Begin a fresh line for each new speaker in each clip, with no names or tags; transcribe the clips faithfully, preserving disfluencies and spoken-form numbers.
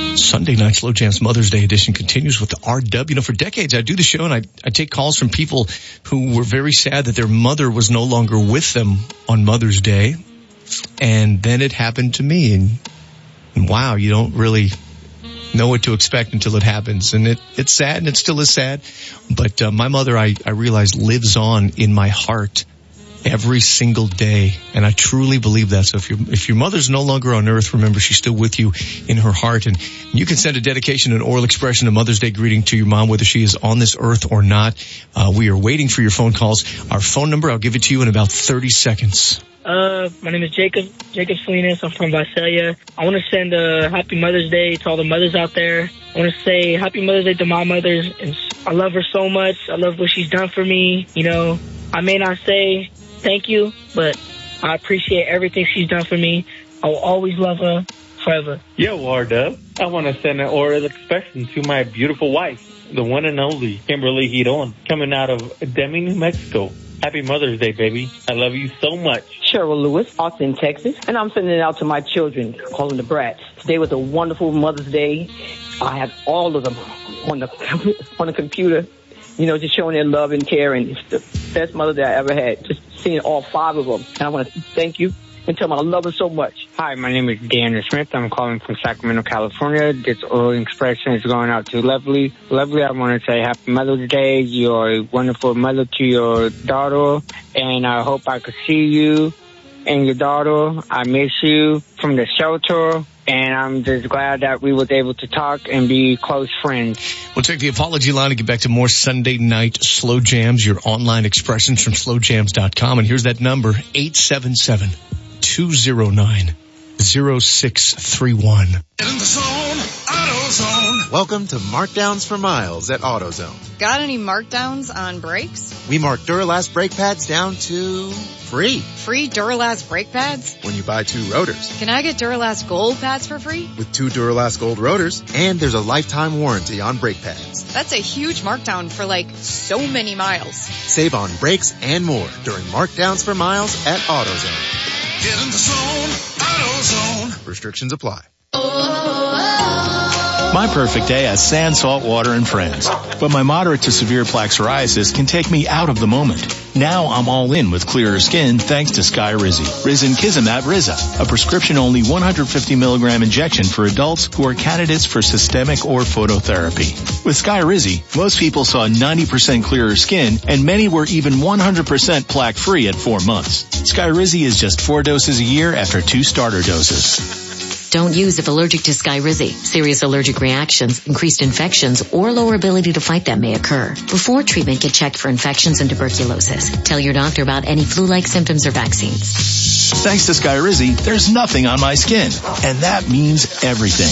Sunday night Slow Jams Mother's Day edition continues with the R W. You know, for decades I do the show and I, I take calls from people who were very sad that their mother was no longer with them on Mother's Day. And then it happened to me. And, and wow, you don't really know what to expect until it happens. And it, it's sad, and it still is sad. But uh, my mother, I, I realize, lives on in my heart every single day, and I truly believe that. So if your if your mother's no longer on earth, remember she's still with you in her heart, and you can send a dedication, an oral expression, a Mother's Day greeting to your mom, whether she is on this earth or not. Uh, we are waiting for your phone calls. Our phone number, I'll give it to you in about thirty seconds.
Uh, my name is Jacob, Jacob Salinas. I'm from Visalia. I want to send a happy Mother's Day to all the mothers out there. I want to say happy Mother's Day to my mother, and I love her so much. I love what she's done for me. You know, I may not say thank you, but I appreciate everything she's done for me. I will always love her forever.
Yo, R-Dub. I want to send an oral expression to my beautiful wife, the one and only Kimberly Hidon, coming out of Demi, New Mexico. Happy Mother's Day, baby. I love you so much.
Cheryl Lewis, Austin, Texas. And I'm sending it out to my children, calling the brats. Today was a wonderful Mother's Day. I have all of them on the on the computer, you know, just showing their love and care. And it's the best Mother's Day I ever had, just seeing all five of them. And I want to thank you and tell them I love her so much.
Hi, my name is Daniel Smith. I'm calling from Sacramento, California. This oral expression is going out to Lovely. Lovely, I want to say Happy Mother's Day. You're a wonderful mother to your daughter, and I hope I could see you and your daughter. I miss you from the shelter, and I'm just glad that we was able to talk and be close friends.
We'll take the apology line and get back to more Sunday night Slow Jams, your online expressions from slow jams dot com. And here's that number, eight seven seven, two oh nine, oh six three one.
Get in the zone, AutoZone.
Welcome to Markdowns for Miles at AutoZone.
Got any markdowns on brakes?
We mark Duralast brake pads down to free.
Free Duralast brake pads?
When you buy two rotors.
Can I get Duralast Gold pads for free?
With two Duralast Gold rotors, and there's a lifetime warranty on brake pads.
That's a huge markdown for like so many miles.
Save on brakes and more during Markdowns for Miles at AutoZone.
Get in the zone, AutoZone.
Restrictions apply.
My perfect day has sand, salt water, and friends. But my moderate to severe plaque psoriasis can take me out of the moment. Now I'm all in with clearer skin thanks to Skyrizi. Risankizumab Riza, a prescription-only one hundred fifty milligram injection for adults who are candidates for systemic or phototherapy. With Skyrizi, most people saw ninety percent clearer skin, and many were even one hundred percent plaque-free at four months. Skyrizi is just four doses a year after two starter doses.
Don't use if allergic to Skyrizi. Serious allergic reactions, increased infections, or lower ability to fight them may occur. Before treatment, get checked for infections and tuberculosis. Tell your doctor about any flu-like symptoms or vaccines.
Thanks to Skyrizi, there's nothing on my skin. And that means everything.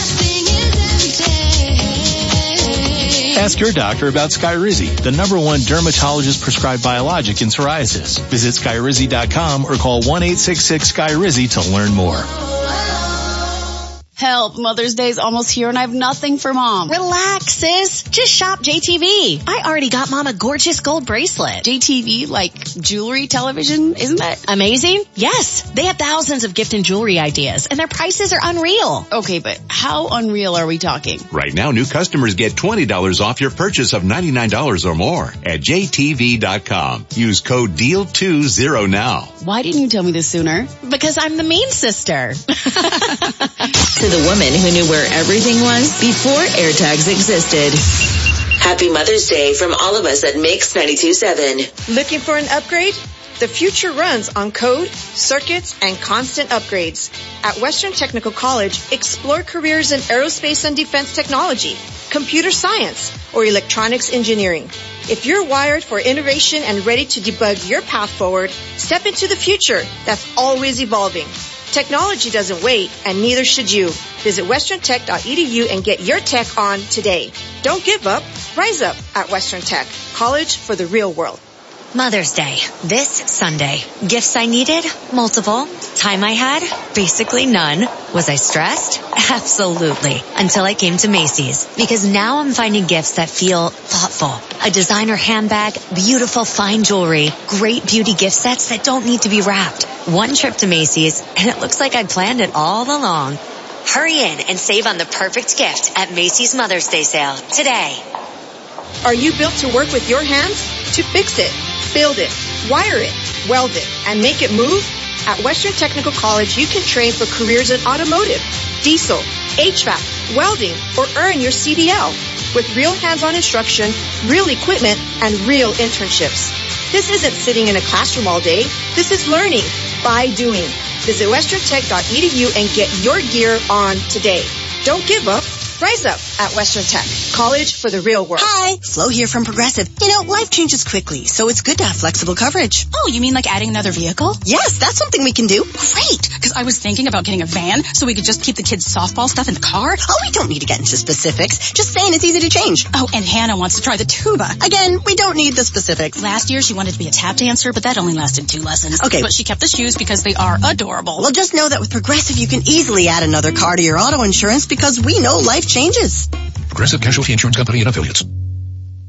Ask your doctor about Skyrizi, the number one dermatologist-prescribed biologic in psoriasis. Visit Skyrizi dot com or call one eight six six Skyrizi to learn more.
Help, Mother's Day's almost here and I have nothing for Mom.
Relax, sis. Just shop J T V. I already got Mom a gorgeous gold bracelet.
J T V, like jewelry television, isn't that
amazing? Yes. They have thousands of gift and jewelry ideas and their prices are unreal.
Okay, but how unreal are we talking?
Right now, new customers get twenty dollars off your purchase of ninety-nine dollars or more at J T V dot com. Use code D E A L twenty now.
Why didn't you tell me this sooner?
Because I'm the mean sister.
To the woman who knew where everything was before AirTags existed. Happy Mother's Day from all of us at Mix ninety-two point seven.
Looking for an upgrade? The future runs on code, circuits, and constant upgrades. At Western Technical College, explore careers in aerospace and defense technology, computer science, or electronics engineering. If you're wired for innovation and ready to debug your path forward, step into the future that's always evolving. Technology doesn't wait, and neither should you. Visit western tech dot e d u and get your tech on today. Don't give up. Rise up at Western Tech. College for the real world.
Mother's Day, this Sunday. Gifts I needed? Multiple. Time I had? Basically none. Was I stressed? Absolutely. Until I came to Macy's. Because now I'm finding gifts that feel thoughtful. A designer handbag, beautiful fine jewelry, great beauty gift sets that don't need to be wrapped. One trip to Macy's, and it looks like I planned it all along. Hurry in and save on the perfect gift at Macy's Mother's Day sale today.
Are you built to work with your hands? To fix it, build it, wire it, weld it, and make it move? At Western Technical College, you can train for careers in automotive, diesel, H V A C, welding, or earn your C D L with real hands-on instruction, real equipment, and real internships. This isn't sitting in a classroom all day. This is learning by doing. Visit western tech dot e d u and get your gear on today. Don't give up. Rise up at Western Tech. College for the real world.
Hi, Flo here from Progressive. You know, life changes quickly, so it's good to have flexible coverage.
Oh, you mean like adding another vehicle?
Yes, that's something we can do.
Great, because I was thinking about getting a van so we could just keep the kids' softball stuff in the car.
Oh, we don't need to get into specifics. Just saying it's easy to change.
Oh, and Hannah wants to try the tuba.
Again, we don't need the specifics.
Last year she wanted to be a tap dancer, but that only lasted two lessons.
Okay.
But she kept the shoes because they are adorable.
Well, just know that with Progressive you can easily add another car to your auto insurance because we know life changes.
Progressive Casualty Insurance Company and Affiliates.